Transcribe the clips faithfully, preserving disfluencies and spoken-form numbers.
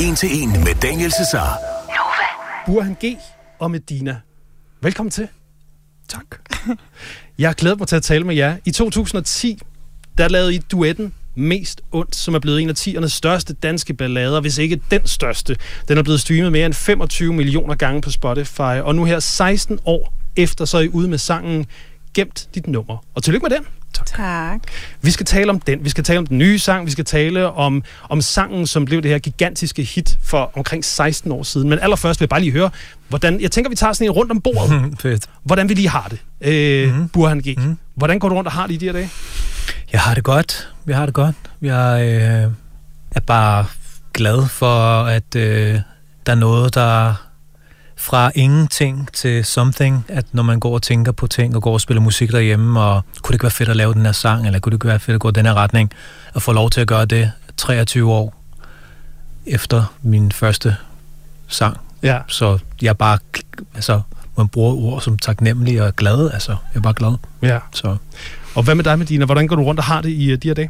En til en med Daniel Cesar. Nova. Burhan G og Medina. Velkommen til. Tak. Jeg har glædet mig til at tale med jer. I to tusind og ti, der lavede I duetten Mest Ondt, som er blevet en af tiernes største danske ballader, hvis ikke den største. Den er blevet streamet mere end femogtyve millioner gange på Spotify, og nu her seksten år efter, så er I ude med sangen Gemt dit nummer. Og tillykke med den. Tak. tak. Vi skal tale om den. Vi skal tale om den nye sang. Vi skal tale om, om sangen, som blev det her gigantiske hit for omkring seksten år siden. Men allerførst vil jeg bare lige høre, hvordan... Jeg tænker, vi tager sådan en rundt om bordet. Fedt. Hvordan vi lige har det. Øh, mm-hmm. Burhan G. Mm-hmm. Hvordan går du rundt og har det i de her dage? Jeg har det godt. Jeg har det godt. Jeg øh, er bare glad for, at øh, der er noget, der... Fra ingenting til something, at når man går og tænker på ting og går og spiller musik derhjemme, og kunne det ikke være fedt at lave den her sang, eller kunne det ikke være fedt at gå i den her retning, og få lov til at gøre det treogtyve år efter min første sang. Ja. Så jeg er bare, altså, man bruger ord som taknemmelig og glad, altså, jeg er bare glad. Ja. Så. Og hvad med dig, Medina? Hvordan går du rundt og har det i uh, de her dage?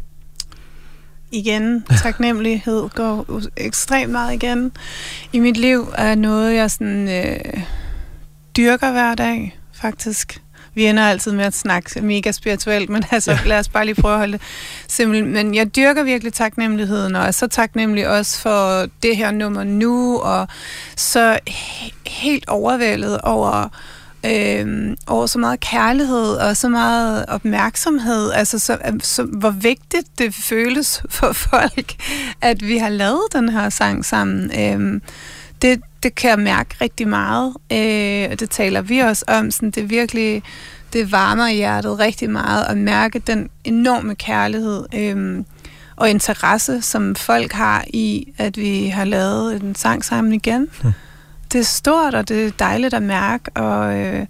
Igen, taknemmelighed går ekstremt meget igen. I mit liv er noget, jeg sådan øh, dyrker hver dag, faktisk. Vi ender altid med at snakke mega spirituelt, men altså, ja. lad os bare lige prøve at holde det simpelt. Men jeg dyrker virkelig taknemmeligheden, og er så taknemmelig også for det her nummer nu, og så he- helt overvældet over... Øh, over så meget kærlighed og så meget opmærksomhed, altså så, så, hvor vigtigt det føles for folk, at vi har lavet den her sang sammen. Øh, det, det kan jeg mærke rigtig meget, øh, og det taler vi også om. Sådan, det virkelig, det varmer i hjertet rigtig meget at mærke den enorme kærlighed øh, og interesse, som folk har i, at vi har lavet en sang sammen igen. Hmm. Det er stort, og det er dejligt at mærke, og øh,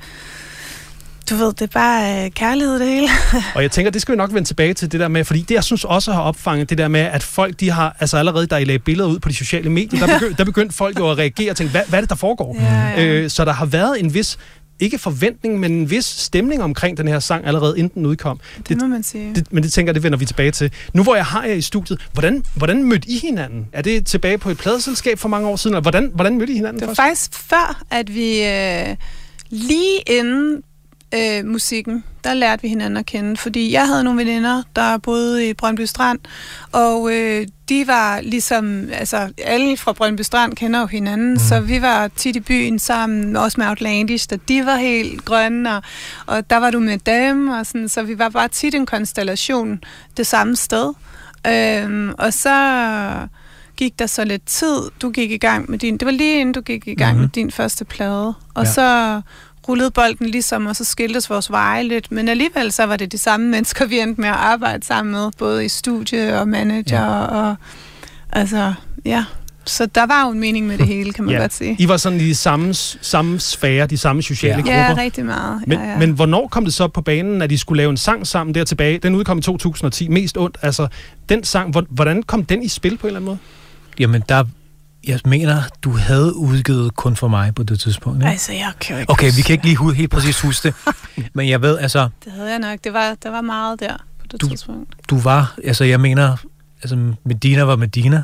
du ved, det er bare øh, kærlighed det hele. Og jeg tænker, det skal vi nok vende tilbage til det der med, fordi det, jeg synes også har opfanget det der med, at folk, de har, altså allerede, da I lagde billeder ud på de sociale medier, der begyndte, der begyndte folk jo at reagere og tænke, hvad, hvad er det, der foregår? Ja, ja. Øh, så der har været en vis, ikke forventning, men en vis stemning omkring den her sang, allerede inden den udkom. Det, det må man sige. Det, men det tænker jeg, det vender vi tilbage til. Nu hvor jeg har jer i studiet, hvordan, hvordan mødte I hinanden? Er det tilbage på et pladeselskab for mange år siden? Eller hvordan, hvordan mødte I hinanden Det var først? faktisk før, at vi øh, lige inden øh, musikken, der lærte vi hinanden at kende, fordi jeg havde nogle veninder, der boede i Brøndby Strand, og øh, de var ligesom, altså alle fra Brøndby Strand kender jo hinanden, mm. så vi var tit i byen sammen, også med Outlandish, da de var helt grønne, og, og der var du med dem, og sådan, så vi var bare tit en konstellation det samme sted. Øhm, og så gik der så lidt tid, du gik i gang med din, det var lige inden du gik i gang mm-hmm. med din første plade, og ja. så rullede bolden ligesom, og så skiltes vores veje lidt, men alligevel så var det de samme mennesker, vi endte med at arbejde sammen med, både i studie og manager, ja. og altså, ja. Så der var jo en mening med det hele, kan man ja. godt sige. I var sådan i de samme, samme sfære, de samme sociale ja. grupper. Ja, rigtig meget. Men, ja, ja. men hvornår kom det så på banen, at I skulle lave en sang sammen der tilbage? Den udkom i to tusind og ti, Mest Ondt. Altså, den sang, hvordan kom den i spil på en eller anden måde? Jamen, der... Jeg mener, du havde udgivet Kun for mig på det tidspunkt, ikke? Altså, jeg kan jo ikke Okay, vi kan ikke lige helt præcis huske det. Men jeg ved, altså... Det havde jeg nok. Det var, der var meget der på det du, tidspunkt. Du var... Altså, jeg mener... Altså, Medina var Medina.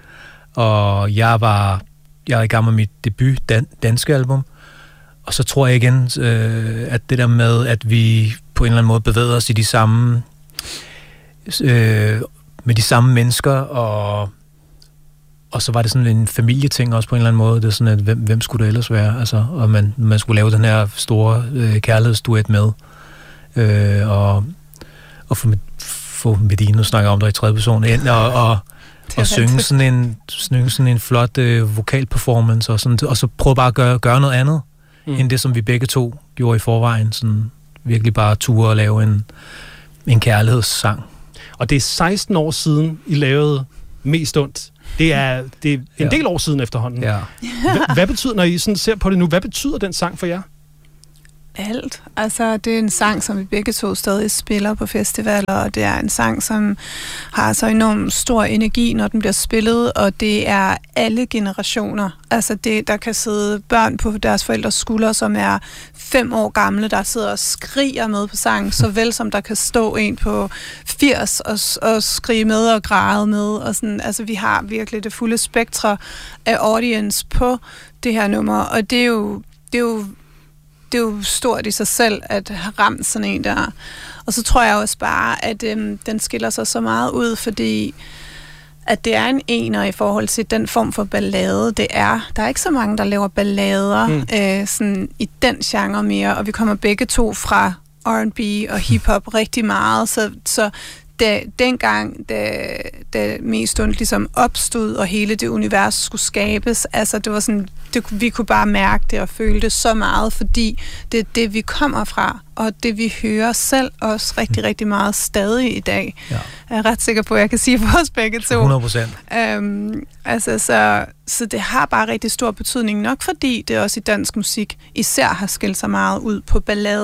Og jeg var... Jeg er i gang med mit debut dan, danske album. Og så tror jeg igen, øh, at det der med, at vi på en eller anden måde bevæger os i de samme... Øh, med de samme mennesker, og... Og så var det sådan en familieting også på en eller anden måde. Det er sådan, at hvem, hvem skulle det ellers være? Altså, og man, man skulle lave den her store øh, kærlighedsduet med. Øh, og og få, få Medina, nu snakker jeg om dig i tredje person, ind, og, og, og synge, sådan en, synge sådan en flot øh, vokalperformance, og, sådan, og så prøve bare at gøre, gøre noget andet, mm. end det, som vi begge to gjorde i forvejen. Sådan, virkelig bare ture og lave en, en kærlighedssang. Og det er seksten år siden, I lavede Mest Ondt. Det er, det er en ja. del år siden efterhånden. Ja. Hvad, hvad betyder, når I sådan ser på det nu, hvad betyder den sang for jer? Alt. Altså, det er en sang, som vi begge to stadig spiller på festivaler, og det er en sang, som har så enormt stor energi, når den bliver spillet, og det er alle generationer. Altså, det, der kan sidde børn på deres forældres skuldre, som er fem år gamle, der sidder og skriger med på sangen, såvel som der kan stå en på firs og, og skrige med og græde med. Og sådan. Altså, vi har virkelig det fulde spektre af audience på det her nummer, og det er jo, det er jo det er jo stort i sig selv, at have ramt sådan en der. Og så tror jeg også bare, at øhm, den skiller sig så meget ud, fordi at det er en ener i forhold til den form for ballade, det er. Der er ikke så mange, der laver ballader mm. øh, sådan i den genre mere, og vi kommer begge to fra R and B og hiphop rigtig meget, så, så Da, dengang, da, da mest ondt ligesom opstod, og hele det univers skulle skabes, altså det var sådan, det, vi kunne bare mærke det og føle det så meget, fordi det er det, vi kommer fra, og det, vi hører selv også rigtig, rigtig meget stadig i dag. Ja. Jeg er ret sikker på, at jeg kan sige for os begge to. hundrede procent. Øhm, altså, så, så det har bare rigtig stor betydning, nok fordi det også i dansk musik især har skilt sig meget ud på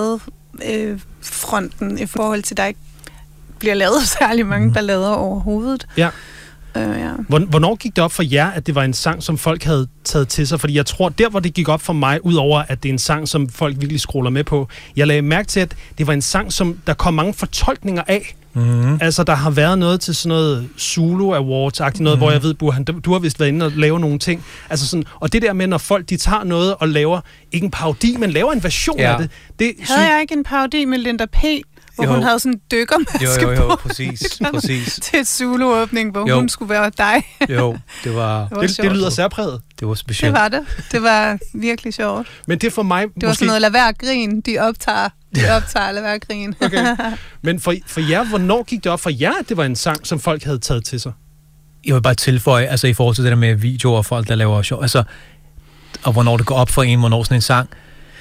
balladefronten øh, i forhold til, der ikke bliver lavet særlig mange ballader overhovedet. Ja. Øh, ja. Hvornår gik det op for jer, at det var en sang, som folk havde taget til sig? Fordi jeg tror, der hvor det gik op for mig, udover at det er en sang, som folk virkelig scroller med på, jeg lagde mærke til, at det var en sang, som der kom mange fortolkninger af. Mm-hmm. Altså, der har været noget til sådan noget Zulu Awards-agtigt noget, mm-hmm. hvor jeg ved, Burhan, du har vist været inde og lave nogle ting. Altså sådan, og det der med, når folk de tager noget og laver, ikke en parodi, men laver en version ja. af det. det Havde jeg ikke en parodi med Linda P., hvor jo. hun havde sådan en dykkermaske jo, jo, jo, på. præcis, præcis. Til et Zulu-åbning, hvor jo. hun skulle være dig. Jo, det var... Det, var det, det lyder særpræget. Det var specielt. Det var det. Det var virkelig sjovt. Men det for mig... Det var måske... sådan noget, lad være at grine. De optager, de optager, lad være at grine. Okay. Men for, for jer, hvornår gik det op for jer, at det var en sang, som folk havde taget til sig? Jeg vil bare tilføje, altså i forhold til det der med videoer og folk, der laver show, altså, og hvornår det går op for en, hvornår sådan en sang.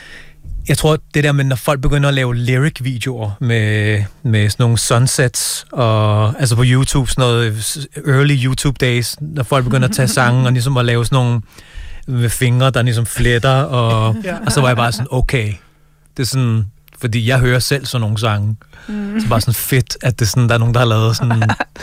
Jeg tror, det der med, når folk begynder at lave lyric-videoer med, med sådan nogle sunsets, og altså på YouTube, sådan noget early YouTube days, når folk begynder at tage sangen og ligesom at lave sådan nogle med fingre, der ligesom fletter, og, ja. og så var jeg bare sådan, okay, det er sådan, fordi jeg hører selv sådan nogle sange, mm. så bare sådan fedt, at det er sådan, der er nogen, der har lavet sådan...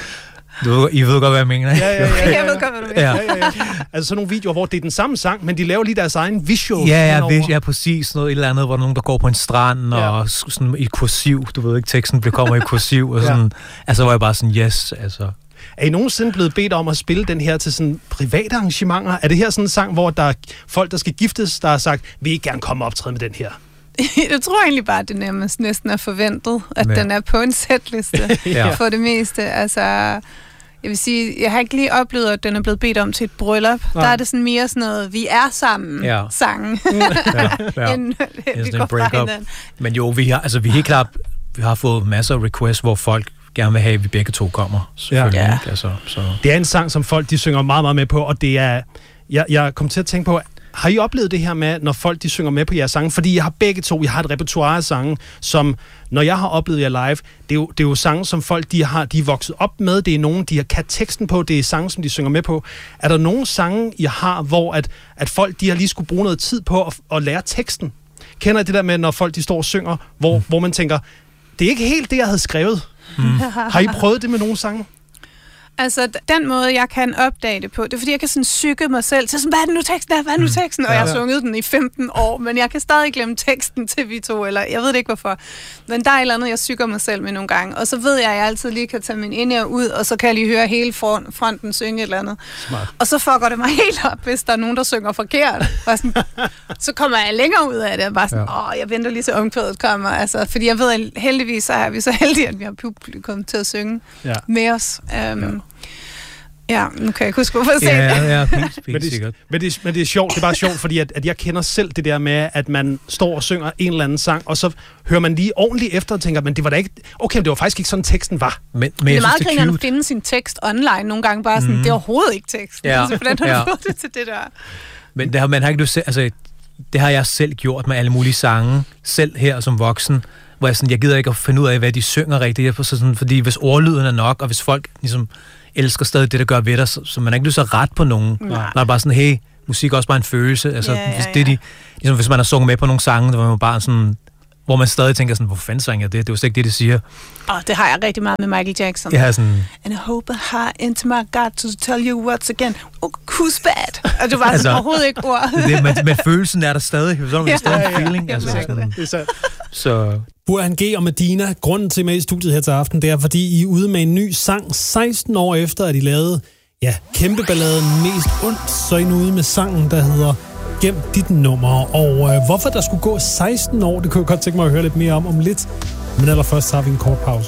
Du, I ved godt, hvad jeg mener, ikke? Ja, ja, ja. Jeg ved godt, hvad du mener. Ja. Ja, ja, ja. Altså sådan nogle videoer, hvor det er den samme sang, men de laver lige deres egen visual. Ja, ja, vis, ja, præcis. Noget et eller andet, hvor der er nogen, der går på en strand, ja. og sådan i kursiv. Du ved ikke, teksten bliver kommer i kursiv. Og sådan. Ja. Altså, var jeg bare sådan, yes, altså... Er I nogensinde blevet bedt om at spille den her til sådan private arrangementer? Er det her sådan en sang, hvor der er folk, der skal giftes, der har sagt, vil I gerne komme og optræde med den her? Jeg tror egentlig bare, at det nærmest næsten er forventet, at ja. den er på en setliste ja. for det meste. Altså, jeg vil sige, jeg har ikke lige oplevet, at den er blevet bedt om til et bryllup. Ja. Der er det sådan mere sådan noget, vi er sammen ja. sangen. ja, ja. End, vi går fra hinanden. Men jo, vi har, altså, vi helt klart vi har fået masser af requests, hvor folk gerne vil have, at vi begge to kommer. Ja. Ja. Altså, så. Det er en sang, som folk de synger meget, meget med på, og det er... Jeg, jeg kom til at tænke på, har I oplevet det her med, når folk de synger med på jeres sange? Fordi jeg har begge to, jeg har et repertoire af sange, som, når jeg har oplevet jer live, det er jo, det er jo sange, som folk de har, de er vokset op med, det er nogen, de har kan teksten på, det er sange, som de synger med på. Er der nogle sange, I har, hvor at, at folk de har lige skulle bruge noget tid på at, at lære teksten? Kender I det der med, når folk de står og synger, hvor, mm. hvor man tænker, det er ikke helt det, jeg havde skrevet. Mm. Har I prøvet det med nogle sange? Altså, den måde, jeg kan opdage det på, det er, fordi jeg kan sådan psyke mig selv til sådan, hvad er det nu teksten er, hvad er det nu teksten? Og jeg har sunget den i femten år, men jeg kan stadig glemme teksten til vi to, eller jeg ved det ikke hvorfor. Men der er et eller andet, jeg psyker mig selv med nogle gange, og så ved jeg, at jeg altid lige kan tage min indre ud, og så kan jeg lige høre hele fronten synge et eller andet. Smart. Og så fucker det mig helt op, hvis der er nogen, der synger forkert. Sådan, så kommer jeg længere ud af det, og bare sådan, ja. åh, jeg venter lige til omkvædet kommer. Altså, fordi jeg ved, at heldigvis så er vi så heldige, at vi har publikum til at synge ja. med os. Um, ja. Ja, nu kan jeg ikke huske, hvorfor jeg sagde ja, det. Ja, ja, men, det men, det, men det er sjovt, det er bare sjovt, fordi at, at jeg kender selv det der med, at man står og synger en eller anden sang, og så hører man lige ordentligt efter og tænker, men det var da ikke, okay, det var faktisk ikke sådan, teksten var. Men, men det er meget griner at finde sin tekst online nogle gange, bare sådan, mm. det er overhovedet ikke teksten. Ja. Så hvordan har ja. du fået det til det der? Men det har, man har ikke lyst til, altså, det har jeg selv gjort med alle mulige sange, selv her som voksen, hvor jeg sådan, jeg gider ikke at finde ud af, hvad de synger rigtigt, så sådan, fordi hvis ordlyden er nok, og hvis folk ligesom elsker stadig det, der gør ved dig, så, så man er ikke lyst til at rette på nogen. Nej. Når er bare sådan, hey, musik er også bare en følelse. Altså, ja, ja, hvis, det, de, ligesom, hvis man har sunget med på nogle sange, hvor man bare sådan, hvor man stadig tænker sådan, hvor fanden sang jeg det? Det er jo slet ikke det, det siger. Og det har jeg rigtig meget med Michael Jackson. Jeg har sådan... And I hope I have into my God to tell you what's again. Oh, who's bad? Og du var altså, sådan overhovedet ikke ord. det, men, men følelsen er der stadig. Så er der stadig en feeling. Ja, altså, sådan. Det er sandt. Så... Burhan G og Medina, grunden til med i studiet her til aften, det er, fordi I er ude med en ny sang seksten år efter, at I lavede, ja, kæmpeballaden Mest Ondt, så er I nu ude med sangen, der hedder Gem dit nummer. Og øh, hvorfor der skulle gå seksten år, det kunne jeg godt tænke mig at høre lidt mere om om lidt. Men allerførst så har vi en kort pause.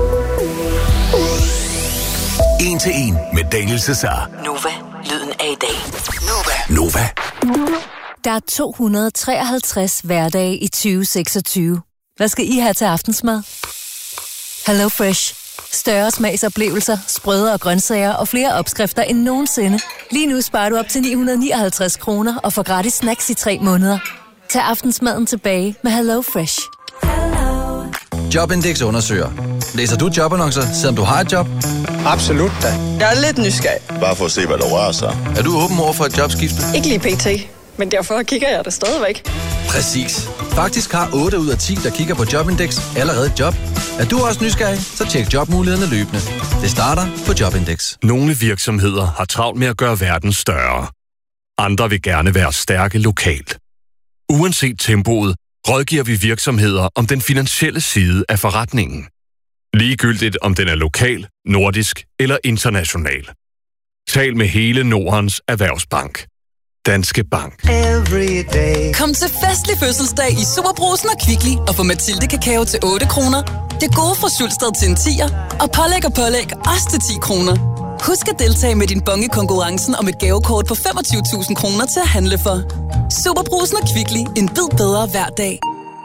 En til en med Daniel Cesar. Nova, lyden af i dag. Nova. Nova. Der er to hundrede og treoghalvtreds hverdage i tyve seksogtyve. Hvad skal I have til aftensmad? Hello Fresh. Større smagsoplevelser, sprødere grøntsager og flere opskrifter end nogensinde. Lige nu sparer du op til ni hundrede og nioghalvtreds kroner og får gratis snacks i tre måneder. Tag aftensmaden tilbage med Hello Fresh. Jobindex undersøger. Læser du jobannoncer, selvom du har et job? Absolut da. Jeg er lidt nysgerrig. Bare for at se, hvad der rører sig. Er du åben over for et jobskifte? Ikke lige pt, men derfor kigger jeg det stadigvæk. Præcis. Faktisk har otte ud af ti, der kigger på Jobindex, allerede et job. Er du også nysgerrig, så tjek jobmulighederne løbende. Det starter på Jobindex. Nogle virksomheder har travlt med at gøre verden større. Andre vil gerne være stærke lokalt. Uanset tempoet, rådgiver vi virksomheder om den finansielle side af forretningen. Ligegyldigt om den er lokal, nordisk eller international. Tal med hele Nordens Erhvervsbank. Danske Bank. Kom til festlig fødselsdag i Superbrusen og Kvickly og få Mathilde Kakao til otte kroner. Det gode fra Sulsted til en tier og pålæg og pålæg også til ti kroner. Husk at deltage med din bonge konkurrencen om et gavekort på femogtyve tusind kroner til at handle for. Superbrusen og Kvickly. En bid bedre hver dag.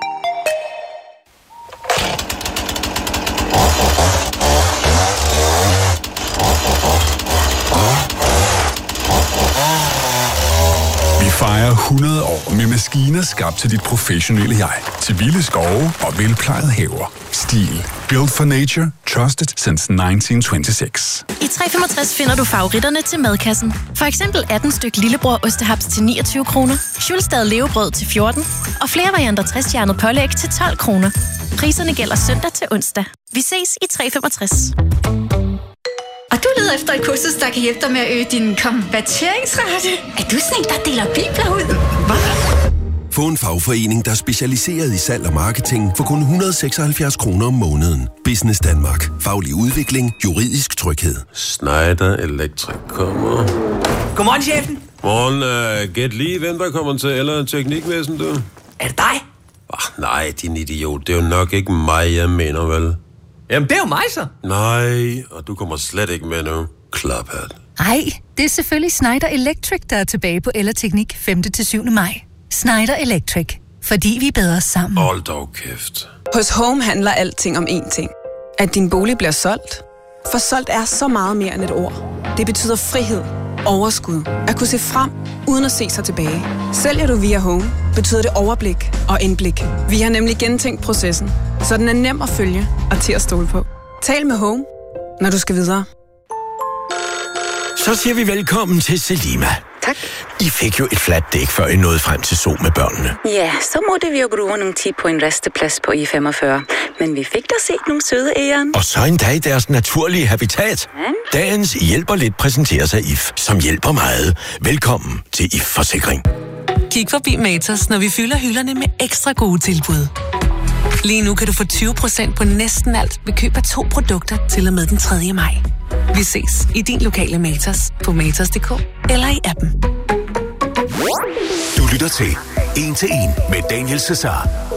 Vi fejrer hundrede år med maskiner skabt til dit professionelle jeg. Til vilde skove og velplejede haver. Stil. Built for nature. Trusted since nitten tyve-seks. I tre femogtres finder du favoritterne til madkassen. For eksempel atten styk lillebror ostehaps til niogtyve kroner, Schulstad levebrød til fjorten og flere varianter tres-stjernet pålæg til tolv kroner. Priserne gælder søndag til onsdag. Vi ses i tre femogtres. Og du leder efter et kursus, der kan hjælpe dig med at øge din konverteringsrate. Er du sådan en, der deler bibler ud? Hvad? Få en fagforening, der er specialiseret i salg og marketing for kun et hundrede og seksoghalvfjerds kroner om måneden. Business Danmark. Faglig udvikling. Juridisk tryghed. Schneider Electric kommer. Godmorgen, chefen. Morgen. Uh, gæt lige, hvem der kommer til, eller teknikvæsen, du? Er det dig? Oh, nej, din idiot. Det er jo nok ikke mig, jeg mener, vel? Jamen, det er jo mig, så. Nej, og du kommer slet ikke med nu. Klaphat. Ej, det er selvfølgelig Schneider Electric, der er tilbage på Ellerteknik femte til syvende maj. Schneider Electric. Fordi vi er bedre sammen. Hold dog kæft. Hos Home handler alting om én ting. At din bolig bliver solgt. For solgt er så meget mere end et ord. Det betyder frihed, overskud, at kunne se frem, uden at se sig tilbage. Sælger du via Home, betyder det overblik og indblik. Vi har nemlig gentænkt processen, så den er nem at følge og til at stole på. Tal med Home, når du skal videre. Så siger vi velkommen til Selima. Tak. I fik jo et fladt dæk, før I nåede frem til Zoo med børnene. Ja, så måtte vi jo bruge nogle tid på en resteplads på I femogfyrre. Men vi fik da set nogle søde æren. Og så en dag i deres naturlige habitat. Ja. Dagens hjælper lidt præsenteres af I F, som hjælper meget. Velkommen til I F Forsikring. Kig forbi Matas, når vi fylder hylderne med ekstra gode tilbud. Lige nu kan du få tyve procent på næsten alt ved køb af to produkter til og med den tredje maj. Vi ses i din lokale Matas på matas punktum d k eller i appen. Du lytter til En til En med Daniel Cesar.